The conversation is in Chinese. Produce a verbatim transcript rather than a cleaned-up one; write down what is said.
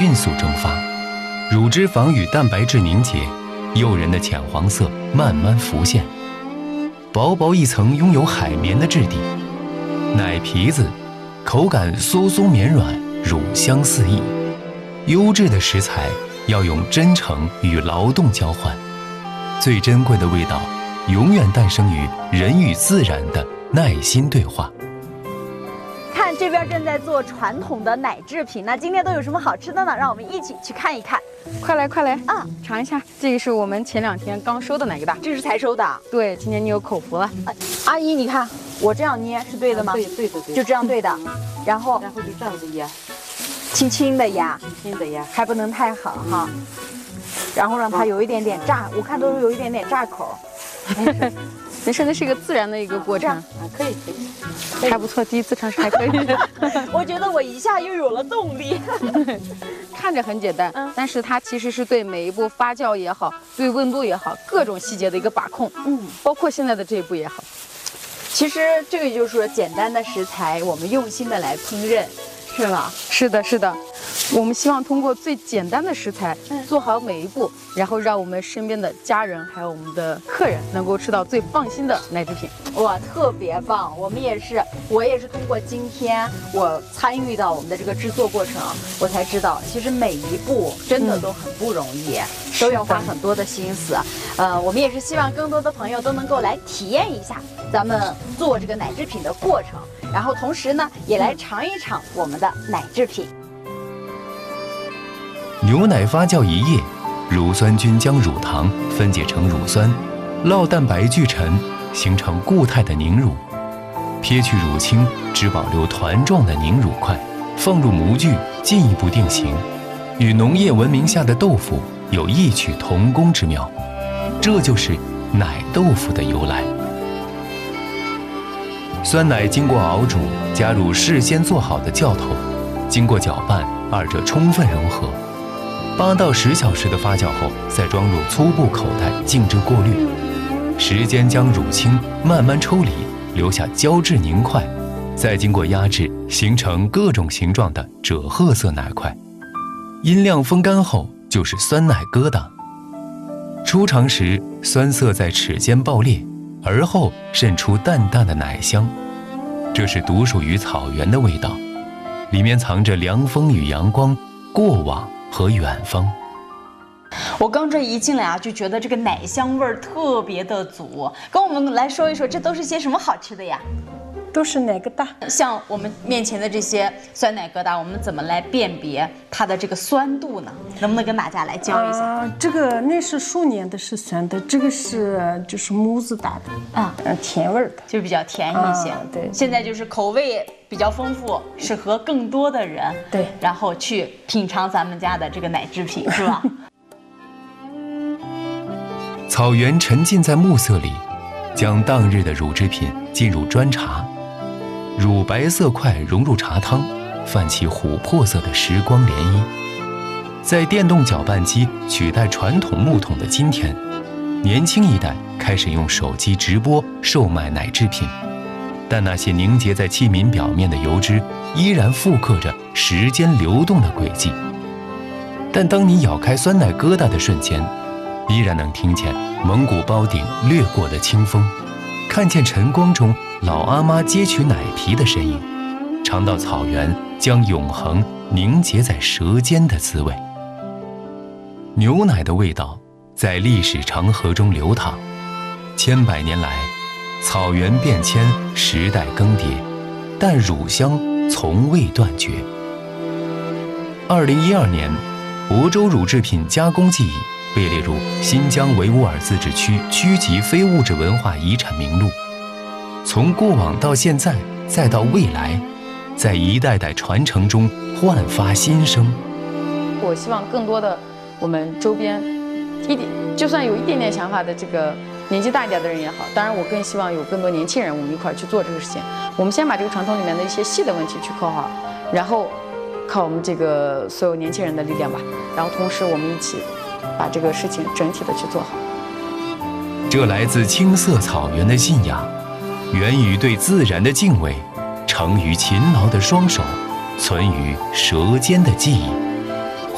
迅速蒸发，乳脂肪与蛋白质凝结，诱人的浅黄色慢慢浮现，薄薄一层拥有海绵的质地，奶皮子口感酥酥绵软，乳香四溢。优质的食材要用真诚与劳动交换，最珍贵的味道永远诞生于人与自然的耐心对话。 看这边正在做传统的奶制品，那今天都有什么好吃的呢？让我们一起去看一看。 快来快来啊， 尝一下，这个是我们前两天刚收的奶疙瘩， 这是才收的。 对，今天你有口福了。 啊、阿姨，你看我这样捏是对的吗？ 对对的对， 就这样对的。然后然后就这样子压， 轻轻的压， 轻轻的压， 还不能太狠哈。然后让它有一点点炸，我看都是有一点点炸口。 没事，那是一个自然的一个过程。 啊，可以可以， 还不错，第一次尝试还可以。 我觉得我一下又有了动力。 看着很简单， 嗯， 但是它其实是对每一步发酵也好，对温度也好，各种细节的一个把控。 嗯， 包括现在的这一步也好。 其实这个就是说，简单的食材，我们用心的来烹饪，是吧？ 是的，是的。我们希望通过最简单的食材做好每一步，然后让我们身边的家人还有我们的客人能够吃到最放心的奶制品。 哇，特别棒！我们也是，我也是通过今天我参与到我们的这个制作过程，我才知道，其实每一步真的都很不容易，嗯、都要花很多的心思。呃，我们也是希望更多的朋友都能够来体验一下咱们做这个奶制品的过程，然后同时呢，也来尝一尝我们的奶制品。 牛奶发酵一夜，乳酸菌将乳糖分解成乳酸，酪蛋白聚沉，形成固态的凝乳。撇去乳清，只保留团状的凝乳块，放入模具进一步定型，与农业文明下的豆腐有异曲同工之妙。这就是奶豆腐的由来。酸奶经过熬煮，加入事先做好的酵头，经过搅拌，二者充分融合。八到十小时的发酵后，再装入粗布口袋静置过滤，时间将乳清慢慢抽离，留下胶质凝块，再经过压制，形成各种形状的赭褐色奶块。阴晾风干后就是酸奶疙瘩。出尝时，酸涩在齿间爆裂，而后渗出淡淡的奶香，这是独属于草原的味道，里面藏着凉风与阳光、过往和远方。 我刚这一进来啊，就觉得这个奶香味儿特别的足。跟我们来说一说，这都是些什么好吃的呀？ 都是奶疙瘩。 像我们面前的这些酸奶疙瘩，我们怎么来辨别它的这个酸度呢？能不能跟大家来教一下？ 啊，这个那是熟年的是酸的，这个是就是模子打的啊，嗯，甜味的， 就比较甜一些。 啊、对， 现在就是口味比较丰富，适合更多的人。 对， 然后去品尝咱们家的这个奶制品，是吧？ 草原沉浸在暮色里，将当日的乳制品进入砖茶。乳白色块融入茶汤，泛起琥珀色的时光涟漪。在电动搅拌机取代传统木桶的今天，年轻一代开始用手机直播售卖奶制品，但那些凝结在器皿表面的油脂依然复刻着时间流动的轨迹。但当你咬开酸奶疙瘩的瞬间，依然能听见蒙古包顶掠过的清风，看见晨光中老阿妈揭取奶皮的身影，尝到草原将永恒凝结在舌尖的滋味。牛奶的味道在历史长河中流淌，千百年来，草原变迁，时代更迭，但乳香从未断绝。二零一二年，亳州乳制品加工技艺被列入新疆维吾尔自治区区级非物质文化遗产名录。从过往到现在，再到未来，在一代代传承中焕发新生。 我希望更多的我们周边一点，就算有一点点想法的这个年纪大一点的人也好，当然我更希望有更多年轻人，我们一块儿去做这个事情。我们先把这个传统里面的一些细的问题去扣好，然后靠我们这个所有年轻人的力量吧，然后同时我们一起把这个事情整体的去做好。 这来自青色草原的信仰，源于对自然的敬畏，成于勤劳的双手，存于舌尖的记忆。